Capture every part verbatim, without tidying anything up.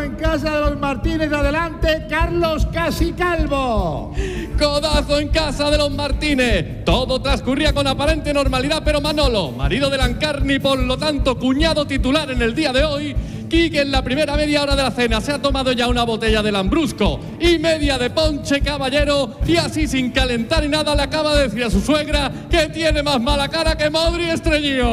en casa de los Martínez. Adelante, Carlos Casicalvo. Codazo en casa de los Martínez. Todo transcurría con aparente normalidad, pero Manolo, marido de Lancarni, por lo tanto cuñado titular en el día de hoy, Quique en la primera media hora de la cena se ha tomado ya una botella de Lambrusco y media de ponche caballero, y así sin calentar ni nada le acaba de decir a su suegra que tiene más mala cara que Modri Estreñido.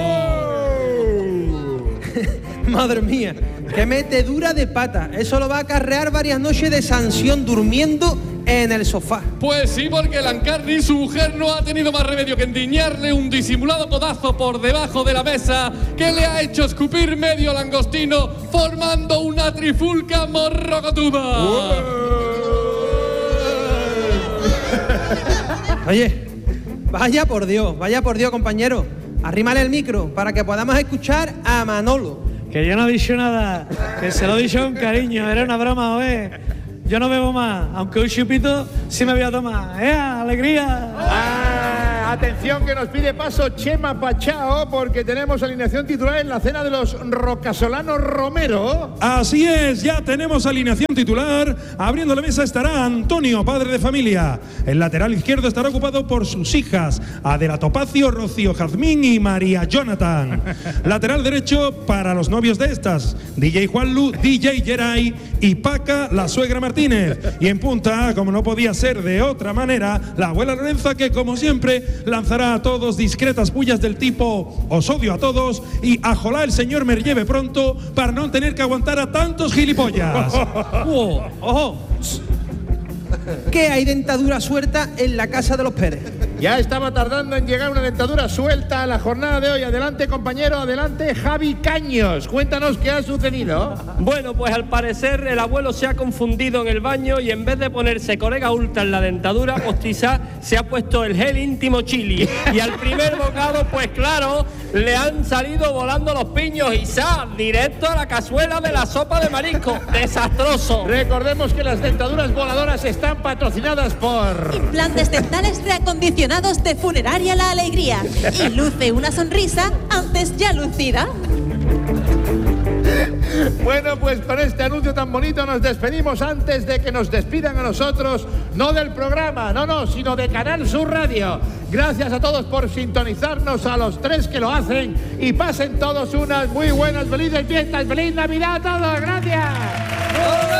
¡Wow! Madre mía, qué metedura de pata. Eso lo va a acarrear varias noches de sanción durmiendo en el sofá. Pues sí, porque Lancarni, su mujer, no ha tenido más remedio que endiñarle un disimulado codazo por debajo de la mesa que le ha hecho escupir medio langostino, formando una trifulca morrocotuda. Oye, vaya por Dios, vaya por Dios, compañero. Arrímale el micro para que podamos escuchar a Manolo. Que yo no he dicho nada, que se lo he dicho con cariño, era una broma, ¿ves? Yo no bebo más, aunque un chupito sí me voy a tomar. ¡Eh, alegría! Ah, atención, que nos pide paso Chema Pachao, porque tenemos alineación titular en la cena de los Rocasolanos Romero. Así es, ya tenemos alineación titular. Abriendo la mesa estará Antonio, padre de familia. El lateral izquierdo estará ocupado por sus hijas, Adela Topacio, Rocío Jazmín y María Jonathan. Lateral derecho para los novios de estas, D J Juanlu, D J Geray y Paca, la suegra Martínez. Y en punta, como no podía ser de otra manera, la abuela Lorenza, que como siempre lanzará a todos discretas pullas del tipo os odio a todos y ajolá el señor me lleve pronto para no tener que aguantar a tantos gilipollas. ¡Ojo! ¡Ojo! ¿Qué hay dentadura suelta en la casa de los Pérez? Ya estaba tardando en llegar una dentadura suelta a la jornada de hoy. Adelante, compañero, adelante, Javi Caños. Cuéntanos qué ha sucedido. Bueno, pues al parecer el abuelo se ha confundido en el baño y en vez de ponerse Corega Ultra en la dentadura, pues quizás se ha puesto el gel íntimo chili. Y al primer bocado, pues claro, le han salido volando los piños y ¡sa! Directo a la cazuela de la sopa de marisco. ¡Desastroso! Recordemos que las dentaduras voladoras están patrocinadas por Implantes dentales reacondicionados de Funeraria La Alegría. Y luce una sonrisa antes ya lucida. Bueno, pues con este anuncio tan bonito nos despedimos antes de que nos despidan a nosotros, no del programa, no, no, sino de Canal Sur Radio. Gracias a todos por sintonizarnos, a los tres que lo hacen, y pasen todos unas muy buenas, felices fiestas, feliz Navidad a todos. Gracias.